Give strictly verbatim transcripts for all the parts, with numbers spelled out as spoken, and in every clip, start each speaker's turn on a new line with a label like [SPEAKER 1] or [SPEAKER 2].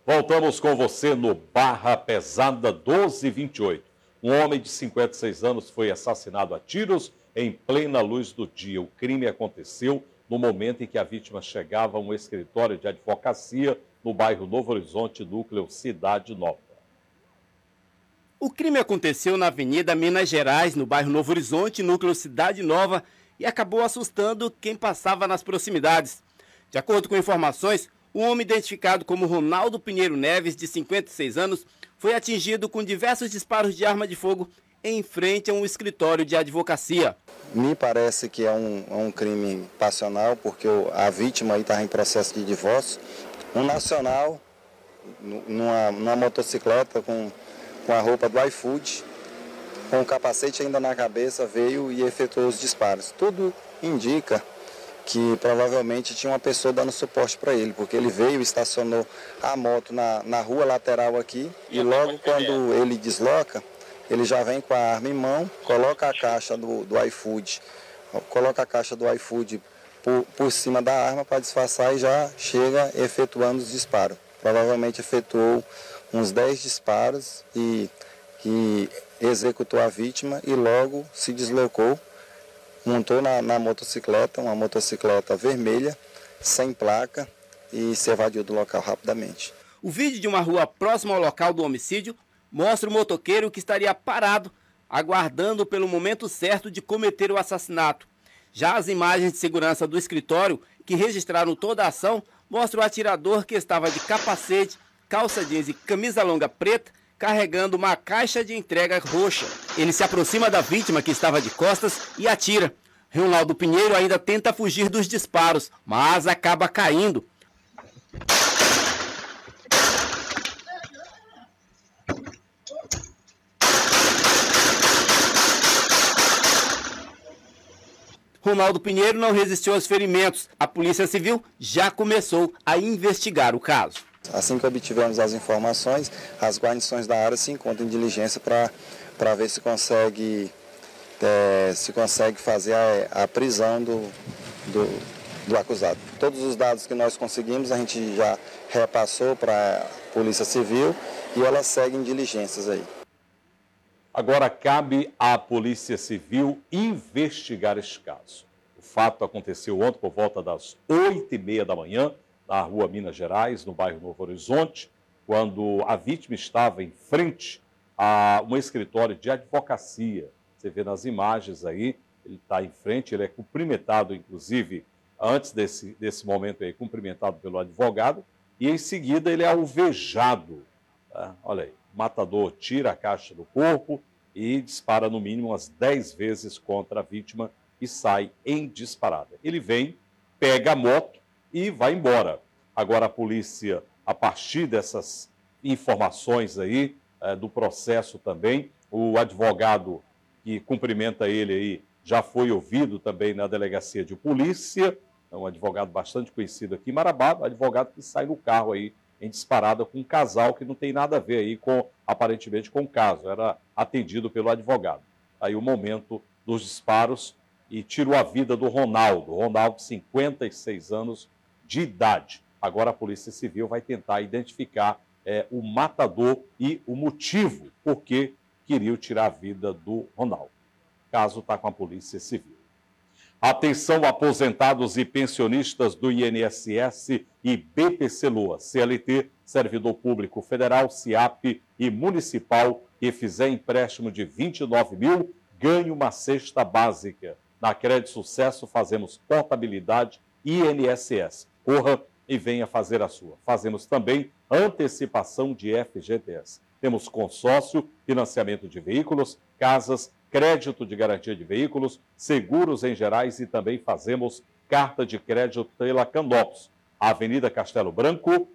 [SPEAKER 1] Voltamos com você no Barra Pesada doze vinte e oito. Um homem de cinquenta e seis anos foi assassinado a tiros em plena luz do dia. O crime aconteceu no momento em que a vítima chegava a um escritório de advocacia no bairro Novo Horizonte, núcleo Cidade Nova.
[SPEAKER 2] O crime aconteceu na Avenida Minas Gerais, no bairro Novo Horizonte, núcleo Cidade Nova, e acabou assustando quem passava nas proximidades. De acordo com informações, o homem identificado como Ronaldo Pinheiro Neves, de cinquenta e seis anos, foi atingido com diversos disparos de arma de fogo em frente a um escritório de advocacia.
[SPEAKER 3] Me parece que é um, é um crime passional, porque a vítima está em processo de divórcio. Um nacional, numa, numa motocicleta com, com a roupa do iFood, com o capacete ainda na cabeça, veio e efetuou os disparos. Tudo indica que provavelmente tinha uma pessoa dando suporte para ele, porque ele veio e estacionou a moto na, na rua lateral aqui, e logo quando ele desloca, ele já vem com a arma em mão, coloca a caixa do, do iFood, coloca a caixa do iFood por, por cima da arma para disfarçar e já chega efetuando os disparos. Provavelmente efetuou uns dez disparos e, e executou a vítima e logo se deslocou. Montou na, na motocicleta, uma motocicleta vermelha, sem placa, e se evadiu do local rapidamente.
[SPEAKER 2] O vídeo de uma rua próxima ao local do homicídio mostra o motoqueiro que estaria parado, aguardando pelo momento certo de cometer o assassinato. Já as imagens de segurança do escritório, que registraram toda a ação, mostram o atirador que estava de capacete, calça jeans e camisa longa preta, carregando uma caixa de entrega roxa. Ele se aproxima da vítima, que estava de costas, e atira. Ronaldo Pinheiro ainda tenta fugir dos disparos, mas acaba caindo. Ronaldo Pinheiro não resistiu aos ferimentos. A Polícia Civil já começou a investigar o caso.
[SPEAKER 3] Assim que obtivemos as informações, as guarnições da área se encontram em diligência para ver se consegue, é, se consegue fazer a, a prisão do, do, do acusado. Todos os dados que nós conseguimos a gente já repassou para a Polícia Civil e ela segue em diligências aí.
[SPEAKER 1] Agora cabe à Polícia Civil investigar este caso. O fato aconteceu ontem por volta das oito e meia da manhã, na rua Minas Gerais, no bairro Novo Horizonte, quando a vítima estava em frente a um escritório de advocacia. Você vê nas imagens aí, ele está em frente, ele é cumprimentado, inclusive, antes desse, desse momento aí, cumprimentado pelo advogado, e em seguida ele é alvejado. Tá? Olha aí, o matador tira a caixa do corpo e dispara no mínimo umas dez vezes contra a vítima e sai em disparada. Ele vem, pega a moto e vai embora. Agora a polícia, a partir dessas informações aí, é, do processo também, o advogado que cumprimenta ele aí já foi ouvido também na delegacia de polícia, é um advogado bastante conhecido aqui em Marabá, um advogado que sai no carro aí em disparada com um casal que não tem nada a ver aí com, aparentemente, com o caso, era atendido pelo advogado. Aí o momento dos disparos e tirou a vida do Ronaldo, Ronaldo, cinquenta e seis anos de idade. Agora a Polícia Civil vai tentar identificar é, o matador e o motivo por que queriam tirar a vida do Ronaldo. O caso está com a Polícia Civil. Atenção, aposentados e pensionistas do I N S S e B P C Loa, C L T, Servidor Público Federal, SIAP e Municipal, que fizer empréstimo de vinte e nove mil, ganhe uma cesta básica. Na Crédito Sucesso fazemos portabilidade I N S S. Corra e venha fazer a sua. Fazemos também antecipação de F G T S. Temos consórcio, financiamento de veículos, casas, crédito de garantia de veículos, seguros em gerais e também fazemos carta de crédito pela Canopus. Avenida Castelo Branco,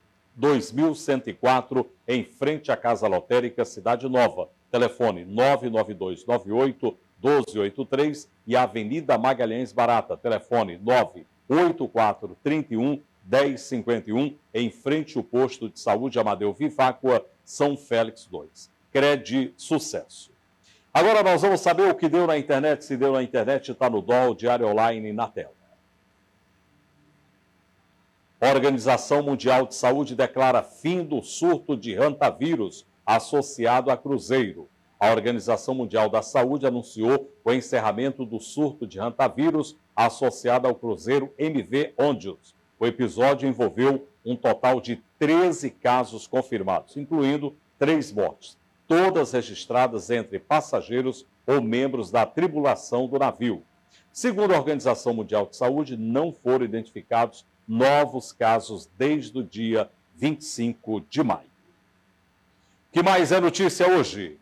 [SPEAKER 1] dois mil cento e quatro, em frente à Casa Lotérica Cidade Nova. Telefone nove nove dois nove oito um dois oito três e Avenida Magalhães Barata. Telefone nove oito quatro três um um zero cinco um, em frente ao posto de saúde Amadeu Viváqua, São Félix dois. Crede Sucesso. Agora nós vamos saber o que deu na internet. Se deu na internet, está no D O L, Diário Online, na tela. A Organização Mundial de Saúde declara fim do surto de hantavírus associado a cruzeiro. A Organização Mundial da Saúde anunciou o encerramento do surto de hantavírus associado ao cruzeiro M V Ondius. O episódio envolveu um total de treze casos confirmados, incluindo três mortes, todas registradas entre passageiros ou membros da tripulação do navio. Segundo a Organização Mundial de Saúde, não foram identificados novos casos desde o dia vinte e cinco de maio. Que mais é notícia hoje?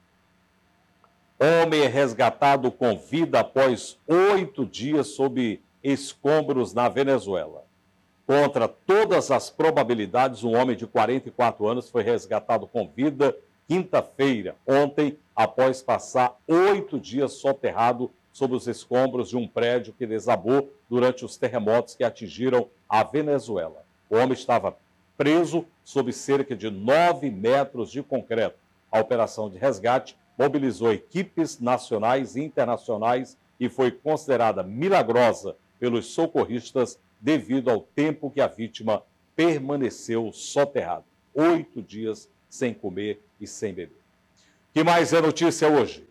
[SPEAKER 1] Homem é resgatado com vida após oito dias sob escombros na Venezuela. Contra todas as probabilidades, um homem de quarenta e quatro anos foi resgatado com vida quinta-feira, ontem, após passar oito dias soterrado sob os escombros de um prédio que desabou durante os terremotos que atingiram a Venezuela. O homem estava preso sob cerca de nove metros de concreto. A operação de resgate mobilizou equipes nacionais e internacionais e foi considerada milagrosa pelos socorristas devido ao tempo que a vítima permaneceu soterrada. Oito dias sem comer e sem beber. Que mais é notícia hoje?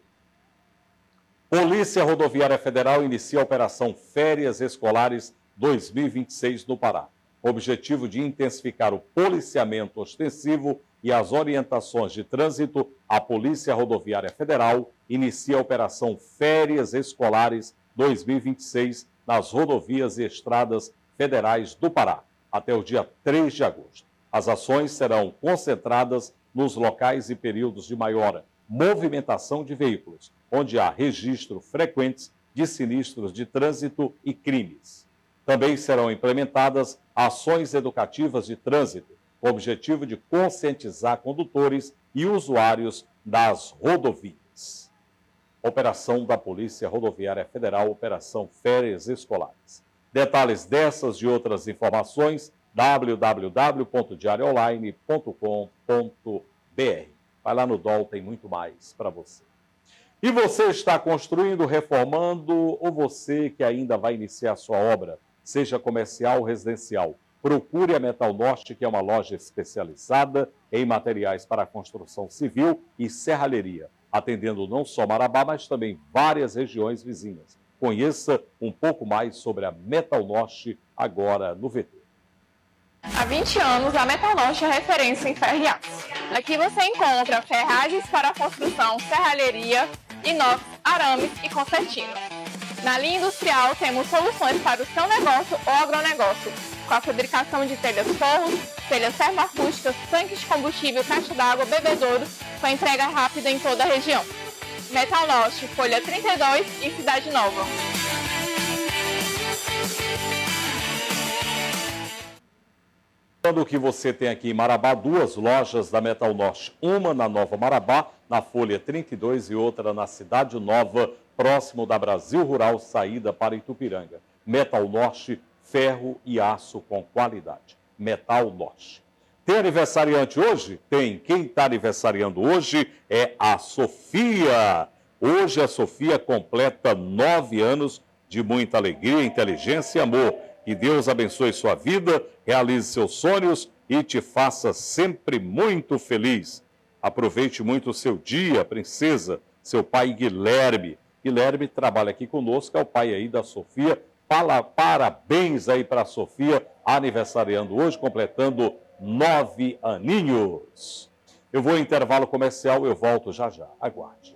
[SPEAKER 1] Polícia Rodoviária Federal inicia a Operação Férias Escolares dois mil e vinte e seis no Pará. O objetivo de intensificar o policiamento ostensivo e as orientações de trânsito, a Polícia Rodoviária Federal inicia a Operação Férias Escolares dois mil e vinte e seis nas rodovias e estradas federais do Pará, até o dia três de agosto. As ações serão concentradas nos locais e períodos de maior movimentação de veículos, onde há registros frequentes de sinistros de trânsito e crimes. Também serão implementadas ações educativas de trânsito, com o objetivo de conscientizar condutores e usuários das rodovias. Operação da Polícia Rodoviária Federal, Operação Férias Escolares. Detalhes dessas e outras informações, w w w ponto diário online ponto com ponto b r. Vai lá no D O L, tem muito mais para você. E você está construindo, reformando, ou você que ainda vai iniciar a sua obra, seja comercial ou residencial, procure a Metal Norte, que é uma loja especializada em materiais para construção civil e serralheria, atendendo não só Marabá, mas também várias regiões vizinhas. Conheça um pouco mais sobre a Metal Norte agora no V T.
[SPEAKER 4] Há vinte anos, a Metal Norte é referência em ferro e aço. Aqui você encontra ferragens para construção, serralheria, inox, arames e concertinos. Na linha industrial, temos soluções para o seu negócio ou agronegócio, com a fabricação de telhas forros, telhas termoacústicas, tanques de combustível, caixa d'água, bebedouros, com entrega rápida em toda a região. Metal Norte, Folha trinta e dois e Cidade Nova.
[SPEAKER 1] O que você tem aqui em Marabá, duas lojas da Metal Norte, uma na Nova Marabá, na Folha trinta e dois, e outra na Cidade Nova, próximo da Brasil Rural, saída para Itupiranga. Metal Norte, ferro e aço com qualidade. Metal Norte. Tem aniversariante hoje? Tem. Quem está aniversariando hoje é a Sofia. Hoje a Sofia completa nove anos de muita alegria, inteligência e amor. Que Deus abençoe sua vida, realize seus sonhos e te faça sempre muito feliz. Aproveite muito o seu dia, princesa. Seu pai Guilherme. Guilherme trabalha aqui conosco, é o pai aí da Sofia. Parabéns aí para a Sofia, aniversariando hoje, completando nove aninhos. Eu vou em intervalo comercial, eu volto já já. Aguarde.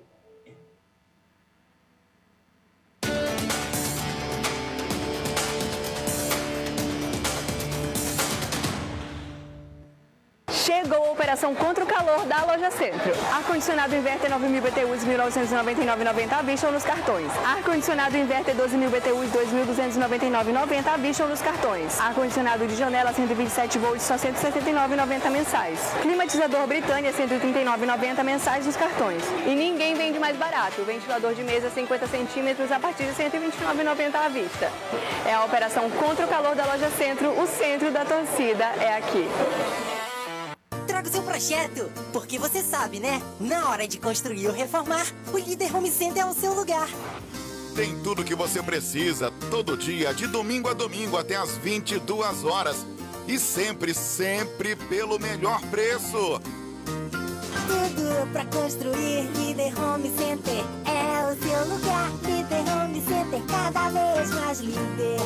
[SPEAKER 5] Chegou a operação contra o calor da Loja Centro. Ar-condicionado Inverter nove mil B T Us mil novecentos e noventa e nove reais e noventa centavos à vista ou nos cartões. Ar-condicionado Inverter doze mil B T Us dois mil duzentos e noventa e nove reais e noventa centavos à vista ou nos cartões. Ar-condicionado de janela cento e vinte e sete volts só cento e setenta e nove reais e noventa centavos mensais. Climatizador Britânia cento e trinta e nove reais e noventa centavos mensais nos cartões. E ninguém vende mais barato. Ventilador de mesa cinquenta centímetros a partir de cento e vinte e nove reais e noventa centavos à vista. É a operação contra o calor da Loja Centro. O centro da torcida é aqui.
[SPEAKER 6] Traga o seu projeto, porque você sabe, né? Na hora de construir ou reformar, o Líder Home Center é o seu lugar.
[SPEAKER 7] Tem tudo o que você precisa, todo dia, de domingo a domingo, até às vinte e duas horas. e sempre, sempre pelo melhor preço.
[SPEAKER 6] Tudo pra construir, Líder Home Center é o seu lugar. Líder Home Center, cada vez mais líder.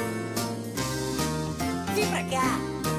[SPEAKER 6] Vem pra cá.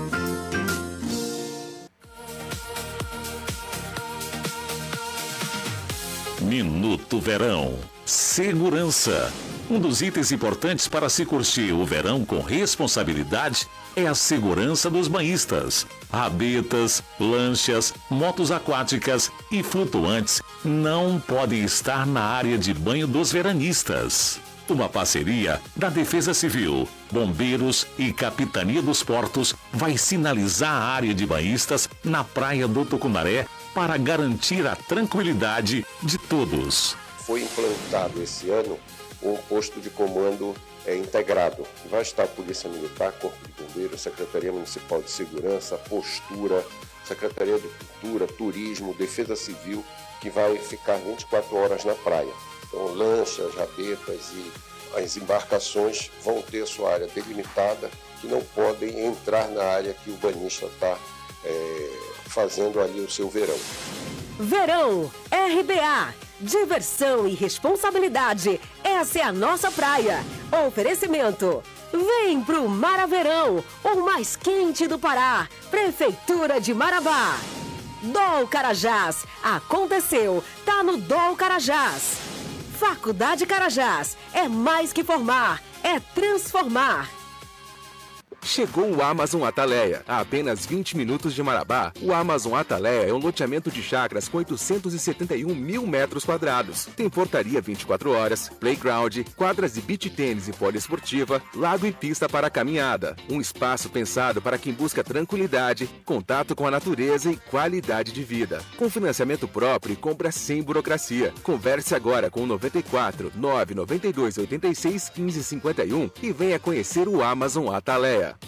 [SPEAKER 8] Minuto Verão. Segurança. Um dos itens importantes para se curtir o verão com responsabilidade é a segurança dos banhistas. Rabetas, lanchas, motos aquáticas e flutuantes não podem estar na área de banho dos veranistas. Uma parceria da Defesa Civil, Bombeiros e Capitania dos Portos vai sinalizar a área de banhistas na Praia do Tucunaré para garantir a tranquilidade de todos.
[SPEAKER 9] Foi implantado esse ano um posto de comando é, integrado. Vai estar a Polícia Militar, Corpo de Bombeiros, Secretaria Municipal de Segurança, Postura, Secretaria de Cultura, Turismo, Defesa Civil, que vai ficar vinte e quatro horas na praia. Então, lanchas, rabetas e as embarcações vão ter sua área delimitada, que não podem entrar na área que o banhista está é, fazendo ali o seu verão.
[SPEAKER 10] Verão, R B A, diversão e responsabilidade, essa é a nossa praia. Oferecimento, vem pro Maraverão, o mais quente do Pará, Prefeitura de Marabá. Dol Carajás, aconteceu, tá no Dol Carajás. Faculdade Carajás, é mais que formar, é transformar.
[SPEAKER 11] Chegou o Amazon Ataleia. A apenas vinte minutos de Marabá, o Amazon Ataleia é um loteamento de chácaras com oitocentos e setenta e um mil metros quadrados. Tem portaria vinte e quatro horas, playground, quadras de beach tênis e poliesportiva, lago e pista para caminhada. Um espaço pensado para quem busca tranquilidade, contato com a natureza e qualidade de vida. Com financiamento próprio e compra sem burocracia. Converse agora com o noventa e quatro, nove nove dois, oito seis, quinze cinquenta e um e venha conhecer o Amazon Ataleia.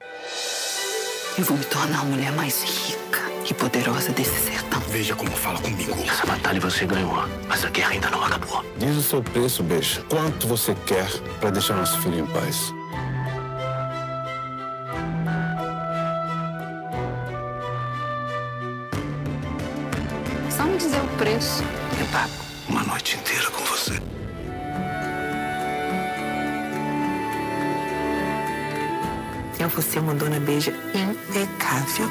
[SPEAKER 12] Eu vou me tornar a mulher mais rica e poderosa desse sertão.
[SPEAKER 13] Veja como fala comigo.
[SPEAKER 14] Essa batalha você ganhou, mas a guerra ainda não acabou.
[SPEAKER 13] Diz o seu preço, beijo. Quanto você quer para deixar nosso filho em paz?
[SPEAKER 12] Só me dizer o preço. Eu pago.
[SPEAKER 13] Uma noite inteira com você.
[SPEAKER 12] Eu vou ser uma dona Beija impecável.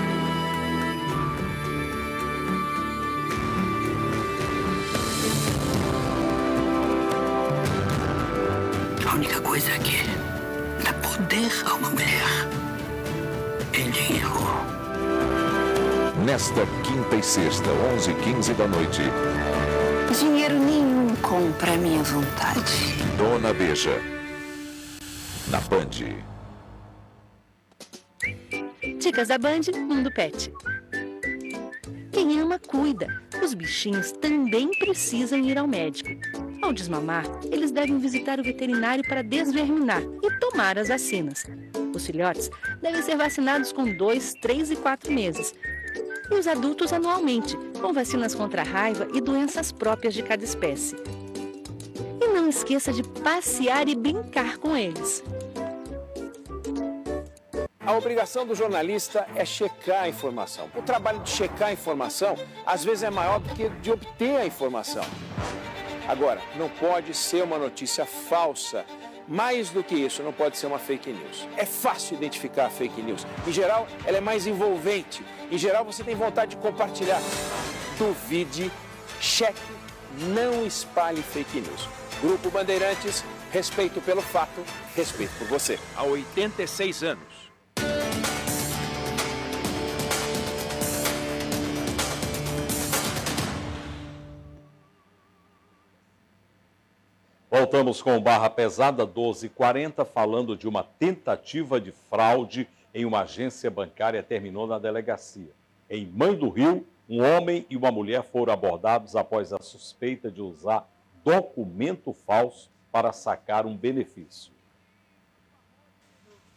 [SPEAKER 14] A única coisa é que dá poder a uma mulher é dinheiro.
[SPEAKER 8] Nesta quinta e sexta, onze e quinze da noite.
[SPEAKER 12] Dinheiro nenhum compra a minha vontade.
[SPEAKER 8] Dona Beija. Na Band.
[SPEAKER 15] Dicas da Band, Mundo Pet. Quem ama, cuida. Os bichinhos também precisam ir ao médico. Ao desmamar, eles devem visitar o veterinário para desverminar e tomar as vacinas. Os filhotes devem ser vacinados com dois, três e quatro meses. E os adultos anualmente, com vacinas contra a raiva e doenças próprias de cada espécie. E não esqueça de passear e brincar com eles.
[SPEAKER 16] A obrigação do jornalista é checar a informação. O trabalho de checar a informação, às vezes, é maior do que de obter a informação. Agora, não pode ser uma notícia falsa. Mais do que isso, não pode ser uma fake news. É fácil identificar a fake news. Em geral, ela é mais envolvente. Em geral, você tem vontade de compartilhar. Duvide, cheque, não espalhe fake news. Grupo Bandeirantes, respeito pelo fato, respeito por você. Há oitenta e seis anos.
[SPEAKER 1] Voltamos com Barra Pesada doze e quarenta, falando de uma tentativa de fraude em uma agência bancária terminou na delegacia. Em Mãe do Rio, um homem e uma mulher foram abordados após a suspeita de usar documento falso para sacar um benefício.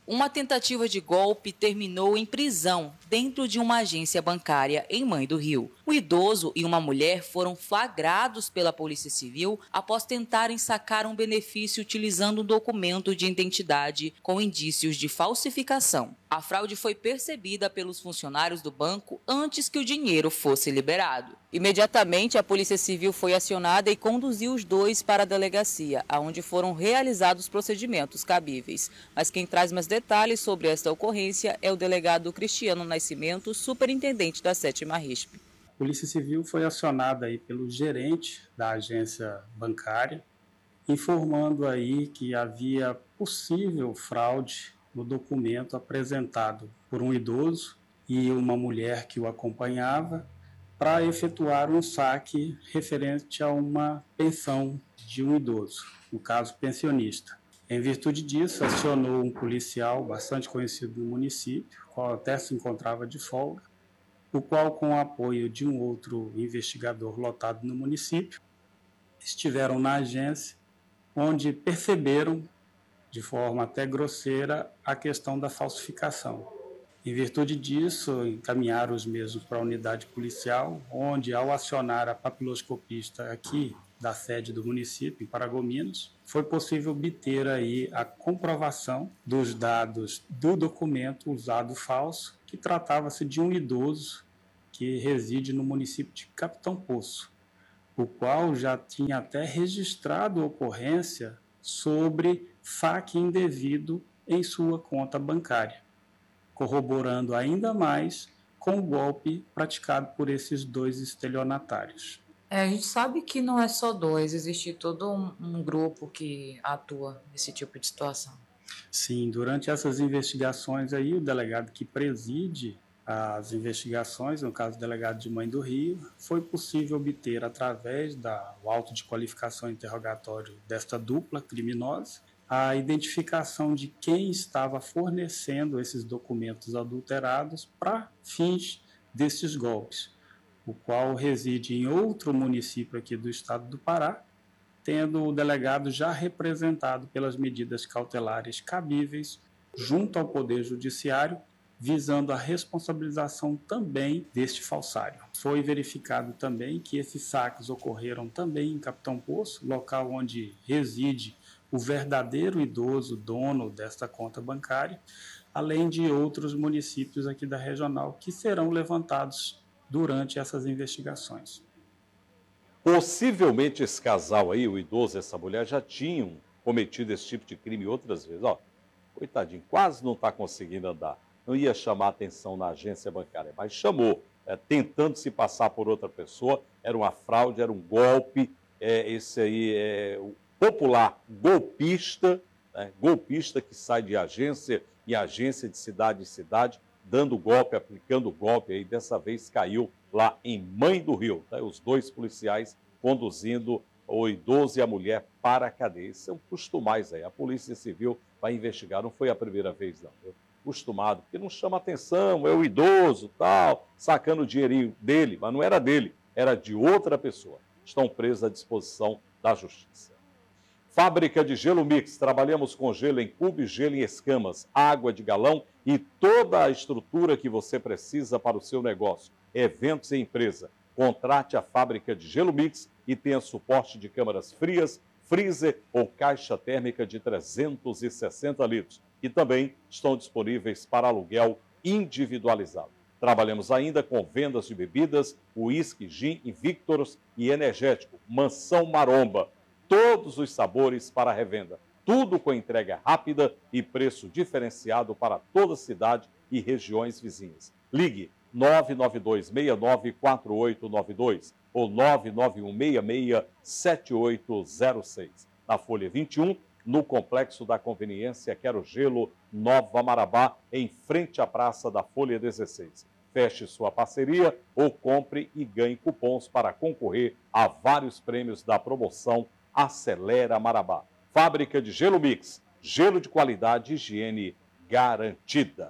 [SPEAKER 17] Uma tentativa de golpe terminou em prisão dentro de uma agência bancária em Mãe do Rio. O idoso e uma mulher foram flagrados pela Polícia Civil após tentarem sacar um benefício utilizando um documento de identidade com indícios de falsificação. A fraude foi percebida pelos funcionários do banco antes que o dinheiro fosse liberado. Imediatamente, a Polícia Civil foi acionada e conduziu os dois para a delegacia, onde foram realizados os procedimentos cabíveis. Mas quem traz mais detalhes sobre esta ocorrência é o delegado Cristiano Nascimento, superintendente da sétima R I S P.
[SPEAKER 18] A Polícia Civil foi acionada aí pelo gerente da agência bancária, informando aí que havia possível fraude no documento apresentado por um idoso e uma mulher que o acompanhava para efetuar um saque referente a uma pensão de um idoso, no caso pensionista. Em virtude disso, acionou um policial bastante conhecido no município, qual até se encontrava de folga, o qual, com o apoio de um outro investigador lotado no município, estiveram na agência, onde perceberam, de forma até grosseira, a questão da falsificação. Em virtude disso, encaminharam os mesmos para a unidade policial, onde, ao acionar a papiloscopista aqui da sede do município, em Paragominas, foi possível obter aí a comprovação dos dados do documento usado falso, que tratava-se de um idoso que reside no município de Capitão Poço, o qual já tinha até registrado ocorrência sobre saque indevido em sua conta bancária, corroborando ainda mais com o golpe praticado por esses dois estelionatários.
[SPEAKER 19] É, a gente sabe que não é só dois, existe todo um, um grupo que atua nesse tipo de situação.
[SPEAKER 18] Sim, durante essas investigações aí, o delegado que preside as investigações, no caso o delegado de Mãe do Rio, foi possível obter, através do auto de qualificação e interrogatório desta dupla criminosa, a identificação de quem estava fornecendo esses documentos adulterados para fins desses golpes, o qual reside em outro município aqui do estado do Pará, tendo o delegado já representado pelas medidas cautelares cabíveis junto ao Poder Judiciário, visando a responsabilização também deste falsário. Foi verificado também que esses saques ocorreram também em Capitão Poço, local onde reside o verdadeiro idoso dono desta conta bancária, além de outros municípios aqui da regional que serão levantados durante essas investigações.
[SPEAKER 1] Possivelmente esse casal aí, o idoso e essa mulher, já tinham cometido esse tipo de crime outras vezes. Ó, coitadinho, quase não está conseguindo andar. Não ia chamar atenção na agência bancária, mas chamou, é, tentando se passar por outra pessoa. Era uma fraude, era um golpe. É, esse aí é o popular golpista, né, golpista que sai de agência em agência, de cidade em cidade, dando golpe, aplicando golpe. Aí dessa vez caiu lá em Mãe do Rio, tá? Os dois policiais conduzindo o idoso e a mulher para a cadeia. Isso é um costumais aí. A Polícia Civil vai investigar, não foi a primeira vez, não. Eu, acostumado, porque não chama atenção, é o idoso, tal, sacando o dinheirinho dele, mas não era dele, era de outra pessoa. Estão presos à disposição da Justiça. Fábrica de Gelo Mix, trabalhamos com gelo em cubo e gelo em escamas, água de galão e toda a estrutura que você precisa para o seu negócio, eventos e empresa. Contrate a Fábrica de Gelo Mix e tenha suporte de câmaras frias, freezer ou caixa térmica de trezentos e sessenta litros. E também estão disponíveis para aluguel individualizado. Trabalhamos ainda com vendas de bebidas, uísque, gin, invictos e energético, Mansão Maromba. Todos os sabores para revenda. Tudo com entrega rápida e preço diferenciado para toda a cidade e regiões vizinhas. Ligue nove nove dois seis nove quatro oito nove dois ou nove nove um seis seis sete oito zero seis. Na Folha vinte e um, no Complexo da Conveniência Quero Gelo, Nova Marabá, em frente à Praça da Folha dezesseis. Feche sua parceria ou compre e ganhe cupons para concorrer a vários prêmios da promoção Acelera Marabá. Fábrica de Gelo Mix, gelo de qualidade e higiene garantida.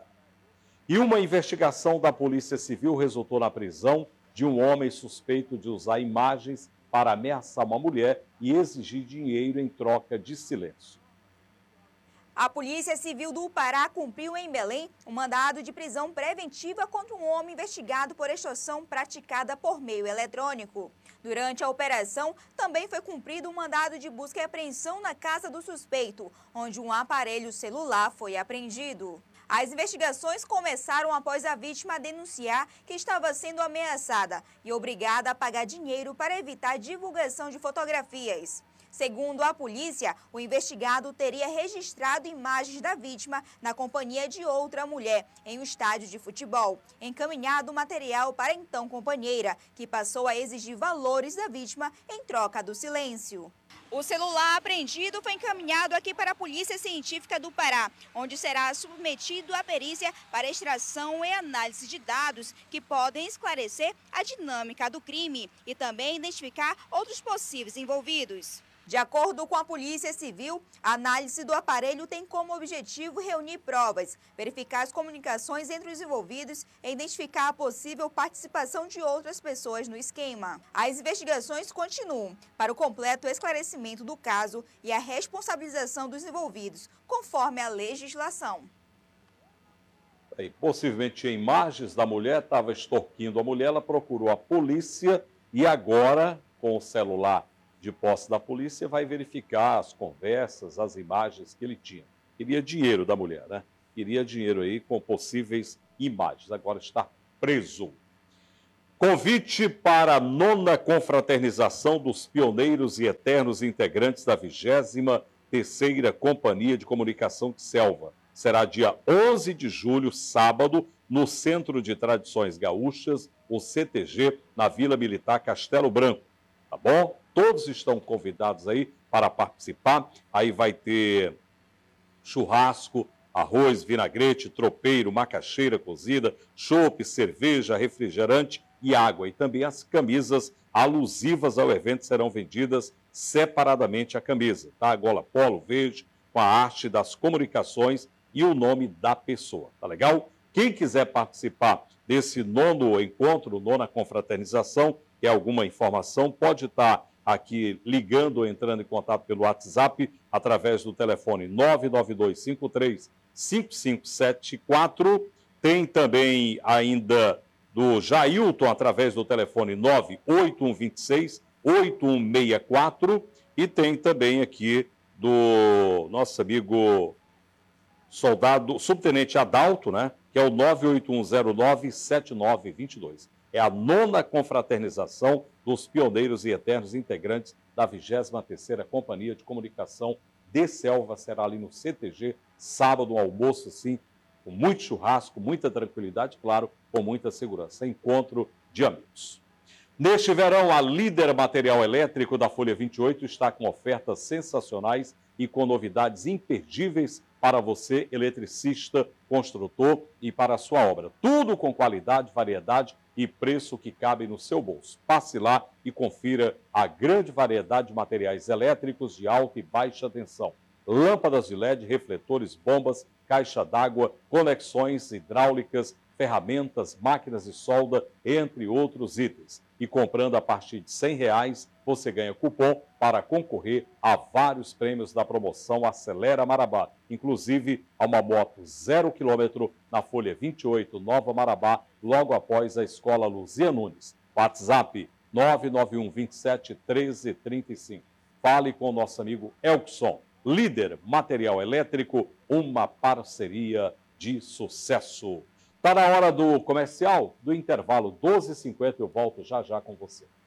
[SPEAKER 1] E uma investigação da Polícia Civil resultou na prisão de um homem suspeito de usar imagens para ameaçar uma mulher e exigir dinheiro em troca de silêncio.
[SPEAKER 20] A Polícia Civil do Pará cumpriu em Belém um mandado de prisão preventiva contra um homem investigado por extorsão praticada por meio eletrônico. Durante a operação, também foi cumprido um mandado de busca e apreensão na casa do suspeito, onde um aparelho celular foi apreendido. As investigações começaram após a vítima denunciar que estava sendo ameaçada e obrigada a pagar dinheiro para evitar a divulgação de fotografias. Segundo a polícia, o investigado teria registrado imagens da vítima na companhia de outra mulher em um estádio de futebol, encaminhado o material para a então companheira, que passou a exigir valores da vítima em troca do silêncio. O celular apreendido foi encaminhado aqui para a Polícia Científica do Pará, onde será submetido à perícia para extração e análise de dados que podem esclarecer a dinâmica do crime e também identificar outros possíveis envolvidos. De acordo com a Polícia Civil, a análise do aparelho tem como objetivo reunir provas, verificar as comunicações entre os envolvidos e identificar a possível participação de outras pessoas no esquema. As investigações continuam para o completo esclarecimento do caso e a responsabilização dos envolvidos, conforme a legislação.
[SPEAKER 1] Aí, possivelmente tinha imagens da mulher, estava extorquindo a mulher, ela procurou a polícia e agora, com o celular de posse da polícia, vai verificar as conversas, as imagens que ele tinha. Queria dinheiro da mulher, né? Queria dinheiro aí com possíveis imagens. Agora está preso. Convite para a nona confraternização dos pioneiros e eternos integrantes da vigésima terceira Companhia de Comunicação de Selva. Será dia onze de julho, sábado, no Centro de Tradições Gaúchas, o C T G, na Vila Militar Castelo Branco. Tá bom? Todos estão convidados aí para participar. Aí vai ter churrasco, arroz, vinagrete, tropeiro, macaxeira cozida, chopp, cerveja, refrigerante e água. E também as camisas alusivas ao evento serão vendidas separadamente a camisa, tá? A gola polo verde, com a arte das comunicações e o nome da pessoa, tá legal? Quem quiser participar desse nono encontro, nona confraternização, quer alguma informação, pode estar aqui ligando ou entrando em contato pelo WhatsApp através do telefone nove nove dois cinco três cinco cinco sete quatro. Tem também ainda do Jailton através do telefone nove oito um dois seis oito um seis quatro. E tem também aqui do nosso amigo soldado, subtenente Adalto, né? Que é o nove oito um zero nove sete nove dois dois. É a nona confraternização dos pioneiros e eternos integrantes da vigésima terceira Companhia de Comunicação de Selva. Será ali no C T G, sábado, um almoço assim, com muito churrasco, muita tranquilidade, claro, com muita segurança. Encontro de amigos. Neste verão, a Líder Material Elétrico da Folha vinte e oito está com ofertas sensacionais e com novidades imperdíveis para você, eletricista, construtor e para a sua obra. Tudo com qualidade, variedade e preço que cabe no seu bolso. Passe lá e confira a grande variedade de materiais elétricos de alta e baixa tensão. Lâmpadas de L E D, refletores, bombas, caixa d'água, conexões hidráulicas, ferramentas, máquinas de solda, entre outros itens. E comprando a partir de cem reais, você ganha cupom para concorrer a vários prêmios da promoção Acelera Marabá, inclusive a uma moto zero quilômetro na Folha vinte e oito, Nova Marabá, logo após a Escola Luzia Nunes. WhatsApp nove nove um dois sete um três três cinco. Fale com o nosso amigo Elkson. Líder Material Elétrico, uma parceria de sucesso. Está na hora do comercial, do intervalo doze e cinquenta, eu volto já já com você.